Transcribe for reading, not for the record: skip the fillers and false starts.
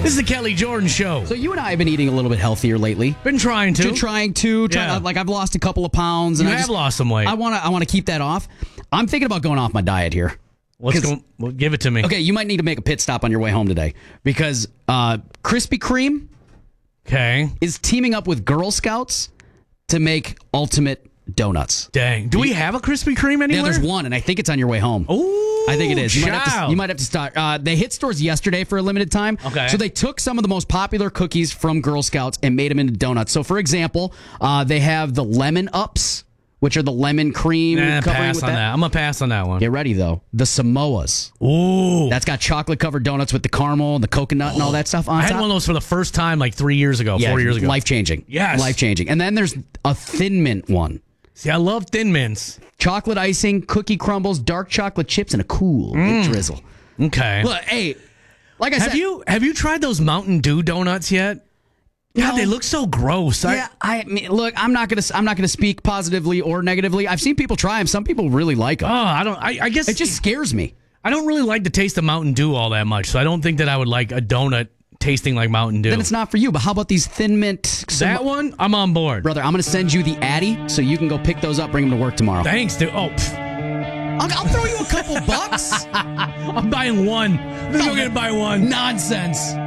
This is the Kelly Jordan Show. So you and I have been eating a little bit healthier lately. Been trying to. Yeah. Like I've lost a couple of pounds. You And have lost some weight. I want to keep that off. I'm thinking about going off my diet here. Well, give it to me. Okay, you might need to make a pit stop on your way home today because Krispy Kreme is teaming up with Girl Scouts to make ultimate donuts. Dang. Do we have a Krispy Kreme anywhere? Yeah, there's one, and I think it's on your way home. Ooh, I think it is. You might have to start. They hit stores yesterday for a limited time. Okay. So they took some of the most popular cookies from Girl Scouts and made them into donuts. So, for example, they have the Lemon Ups, which are the lemon cream. Pass on that. I'm going to pass on that one. Get ready, though. The Samoas. Ooh. That's got chocolate-covered donuts with the caramel and the coconut and all that stuff on top. I had one of those for the first time like 4 years ago. Life-changing. Yes. Life-changing. And then there's a Thin Mint one. See, I love Thin Mints. Chocolate icing, cookie crumbles, dark chocolate chips, and a cool drizzle. Okay. Look, hey, like I said. Have you tried those Mountain Dew donuts yet? God, No. they look so gross. Yeah, look. I'm not gonna speak positively or negatively. I've seen people try them. Some people really like them. I guess It just scares me. I don't really like the taste of Mountain Dew all that much, so I don't think that I would like a donut tasting like Mountain Dew. Then it's not for you. But how about these Thin Mint? That one, I'm on board. Brother, I'm gonna send you the Addy so you can go pick those up, bring them to work tomorrow. Thanks, dude. Oh, I'll throw you a couple bucks. I'm buying one. I'm going to buy one. Nonsense.